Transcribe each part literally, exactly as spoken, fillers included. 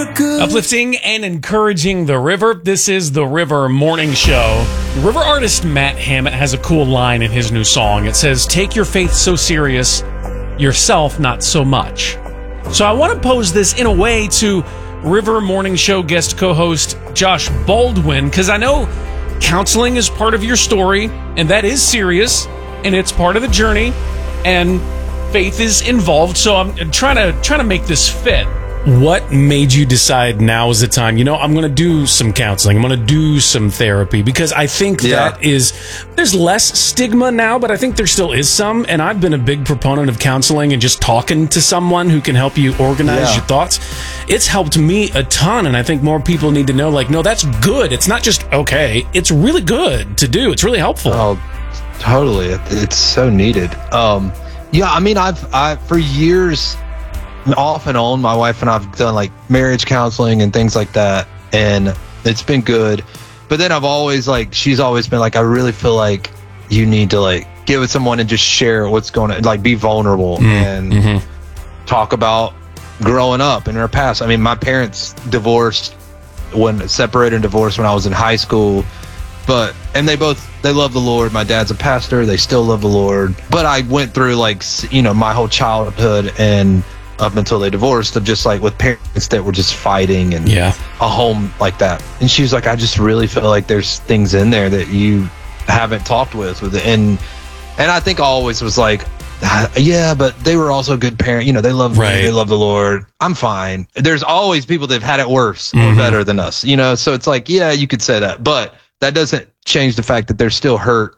Uplifting and encouraging the river. This is the River Morning Show. River artist Matt Hammett has a cool line in his new song. It says, "Take your faith so serious, yourself not so much." So I want to pose this in a way to River Morning Show guest co-host Josh Baldwin, because I know counseling is part of your story, and that is serious, and it's part of the journey, and faith is involved. So I'm trying to trying to make this fit. What made you decide now is the time? You know, I'm going to do some counseling. I'm going to do some therapy, because I think Yeah. that is, there's less stigma now, but I think there still is some. And I've been a big proponent of counseling and just talking to someone who can help you organize Yeah. your thoughts. It's helped me a ton. And I think more people need to know, like, no, that's good. It's not just okay. It's really good to do. It's really helpful. Oh, totally. It- It's so needed. Um, yeah, I mean, I've, I, for years, off and on, my wife and I've done like marriage counseling and things like that, and it's been good. But then I've always like, she's always been like, I really feel like you need to like get with someone and just share what's going on, like be vulnerable Mm, and mhm. talk about growing up in her past. I mean, my parents divorced when separated and divorced when I was in high school, but and they both they love the Lord. My dad's a pastor. They still love the Lord. But I went through like, you know, my whole childhood and up until they divorced, of just like with parents that were just fighting and Yeah. a home like that. And she was like, I just really feel like there's things in there that you haven't talked with with it. And and I think I always was like, "Ah, yeah, but they were also good parents. You know, they love Right. me, they love the Lord. I'm fine. There's always people that've had it worse or Mhm. better than us, you know. So it's like, yeah, you could say that, but that doesn't change the fact that there's still hurt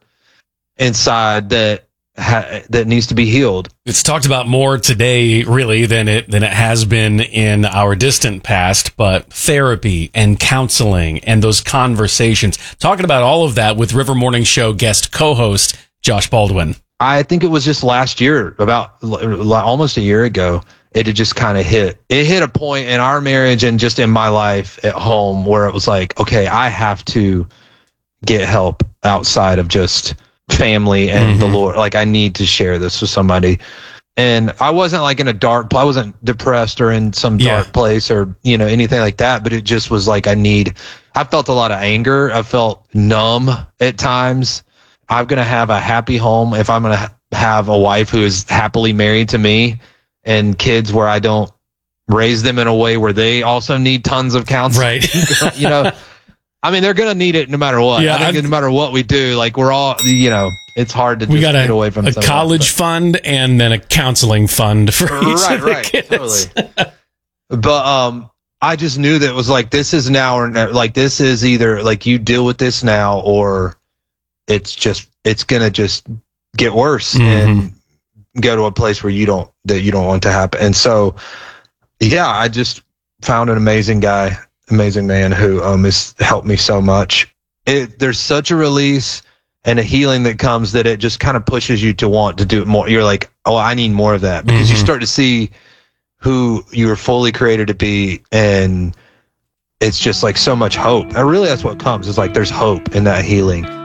inside that ha- that needs to be healed. It's talked about more today, really, than it than it has been in our distant past. But therapy and counseling and those conversations, talking about all of that with River Morning Show guest co-host Josh Baldwin. I think it was just last year, about l- l- almost a year ago, it had just kind of hit. It hit a point in our marriage and just in my life at home where it was like, okay, I have to get help outside of just family and the Mhm. Lord. Like, I need to share this with somebody. And I wasn't like in a dark, I wasn't depressed or in some Yeah. dark place or, you know, anything like that. But it just was like, I need, I felt a lot of anger. I felt numb at times. I'm going to have a happy home if I'm going to ha- have a wife who is happily married to me and kids where I don't raise them in a way where they also need tons of counseling. Right. You know, I mean, they're going to need it no matter what. Yeah, I think I've- no matter what we do, like we're all, you know, it's hard to We just got get a, away from a some of that, college fund and then a counseling fund for but- each right, of the right, kids. totally. But um, I just knew that it was like, this is now or never. Like, this is either like you deal with this now, or it's just it's gonna just get worse Mhm. and go to a place where you don't that you don't want to happen. And so, yeah, I just found an amazing guy, amazing man who um has helped me so much. It, there's such a release and a healing that comes that it just kind of pushes you to want to do it more. You're like, oh, I need more of that, because you Mhm. start to see who you were fully created to be, and it's just like so much hope. And really, that's what comes. It's like there's hope in that healing.